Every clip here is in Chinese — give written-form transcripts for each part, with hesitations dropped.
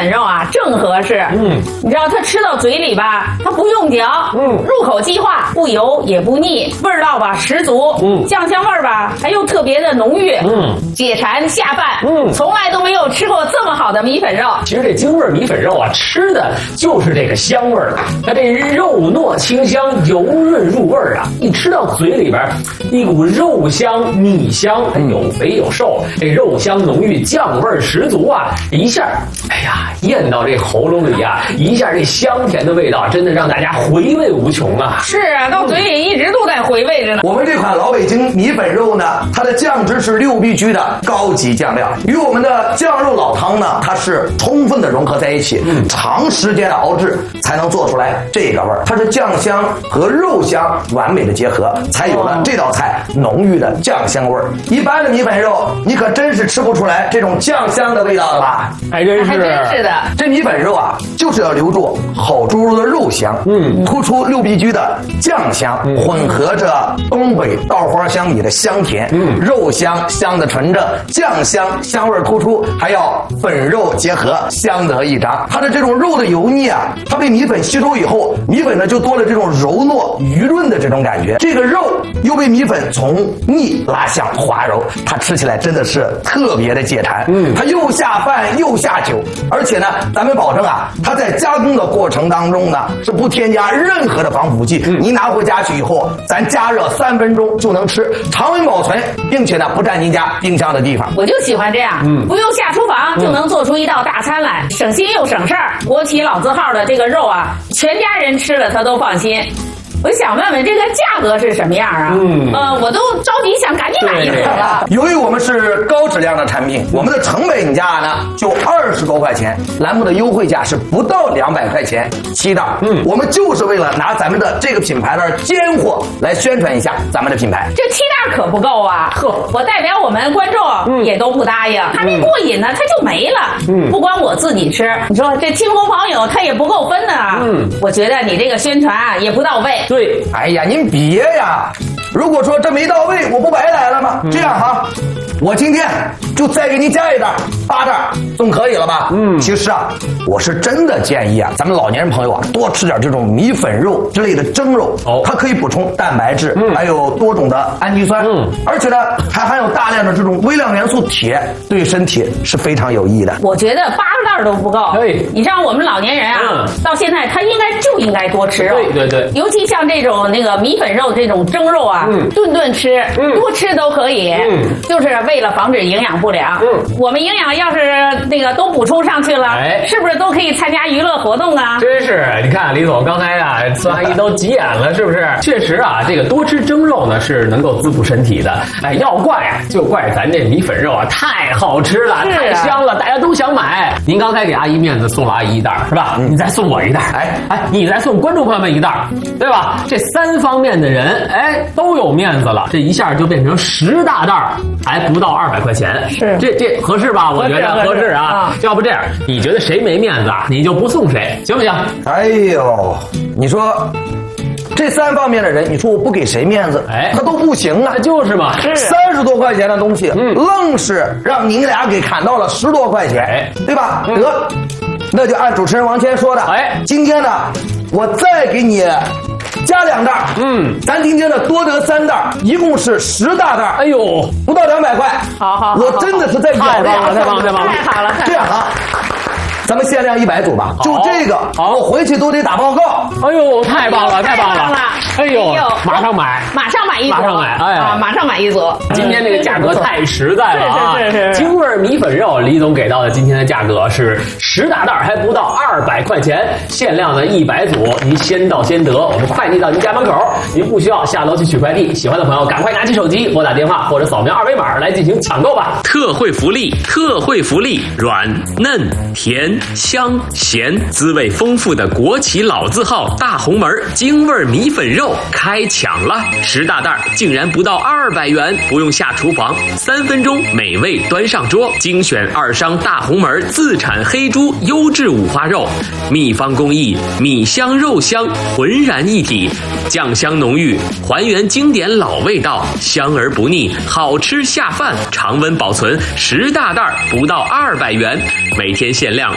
粉肉啊正合适。你知道它吃到嘴里吧，它不用嚼，入口即化，不油也不腻，味道吧十足，酱香味儿吧还又特别的浓郁，解馋下饭，从来都没有吃过这么好的米粉肉。 其实这京味米粉肉啊，吃的就是这个香味儿。它这肉糯清香，油润入味儿啊，一吃到嘴里边，一股肉香、米香，有肥有瘦，这肉香浓郁，酱味十足啊！一下，哎呀，咽到这喉咙里啊，一下这香甜的味道，真的让大家回味无穷啊！ 是啊，到嘴里一直都在回味着呢。 我们这款老北京米粉肉呢，它的酱汁是6必居的高级酱料，与我们的酱肉老汤呢，它是充分的融合在一起，长时间的熬制才能做出来这个味儿。它是酱香和肉香完美的结合，才有了这道菜浓郁的酱香味儿。一般的米粉肉，你可真是吃不出来这种酱香的味道了吧？ 还真是的。 这米粉肉啊，就是要留住好猪肉的肉香，突出6必居的酱香，混合着东北稻花香米的香甜，肉香香的纯正，酱香香味突出，还要粉肉结合，相得益彰。它的这种肉的油腻啊，它被米粉吸收以后，米粉呢就多了这种柔糯余润的这种感觉，这个肉又被米粉从腻拉向滑柔，它吃起来真的是特别的解馋，它又下饭又下酒，而且呢，咱们保证啊，它在加工的过程当中呢是不添加任何的防腐剂，你拿回家去以后，咱加热3分钟就能吃，常温保存，并且呢不占您家冰箱的地方。 我就喜欢这样，不用下厨房就能做出一道大餐来，省心又省事儿。国企老字号的这个肉啊，全家人吃了他都放心。我想问问这个价格是什么样啊？我都着急想赶紧买一盒了。 由于我们是高质量的产品，我们的成本价呢就20多块钱，栏目的优惠价是不到200块钱7袋。我们就是为了拿咱们的这个品牌的尖货来宣传一下咱们的品牌。 这7袋可不够啊！我代表我们观众也都不答应，还没过瘾呢，它就没了。不光我自己吃，你说这亲朋好友他也不够分的啊。我觉得你这个宣传啊也不到位。 对，哎呀，您别呀！如果说这没到位，我不白来了吗？这样哈，我今天就再给您加一袋，8袋，总可以了吧？其实啊，我是真的建议啊，咱们老年人朋友啊，多吃点这种米粉肉之类的蒸肉，它可以补充蛋白质，还有多种的氨基酸，而且呢，还含有大量的这种微量元素铁，对身体是非常有益的。 我觉得8袋都不够。你像我们老年人啊，到现在他应该多吃肉。 对， 尤其像这种那个米粉肉这种蒸肉啊，顿顿吃，多吃都可以，就是为了防止营养不良。我们营养要是那个都补充上去了，是不是都可以参加娱乐活动啊？ 真是，你看李总刚才啊，孙阿姨都急眼了，是不是？确实啊，这个多吃蒸肉呢是能够滋补身体的。哎，要怪啊，就怪咱这米粉肉啊太好吃了，太香了，大家都想买。您刚才给阿姨面子送了阿姨一袋是吧？你再送我一袋，你再送观众朋友们一袋，对吧？这3方面的人，都有面子了，这一下就变成10大袋，还不到200块钱， 是这合适吧？我觉得合适啊。要不这样，你觉得谁没面子啊，你就不送谁，行不行？ 哎呦，你说这3方面的人，你说我不给谁面子，他都不行啊。 就是嘛 ，30多块钱的东西，愣是让您俩给砍到了10多块钱，对吧？得，那就按主持人王谦说的，今天呢，我再给你加2袋，咱今天呢多得3袋，一共是10大袋。哎呦，不到200块。 好， 我真的是在咬着牙。 太好了。 这样啊，咱们限量100组吧，就这个，我回去都得打报告。 哎呦，太棒了！哎呦，马上买一组， 马上买一组。 今天这个价格太实在了啊！ 是。 京味米粉肉，李总给到的今天的价格是10大袋，还不到200块钱，限量的100组，您先到先得，我们快递到您家门口，您不需要下楼去取快递。喜欢的朋友赶快拿起手机拨打电话或者扫描2维码来进行抢购吧！ 特惠福利，软嫩甜香咸，滋味丰富的国企老字号大红门京味米粉肉开抢了，10大袋竟然不到200元，不用下厨房，3分钟美味端上桌，精选2商大红门自产黑猪优质五花肉，秘方工艺，米香肉香浑然一体，酱香浓郁，还原经典老味道，香而不腻，好吃下饭，常温保存，10大袋不到200元，每天限量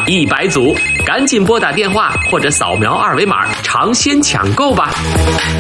100组，赶紧拨打电话或者扫描2维码尝鲜抢购吧。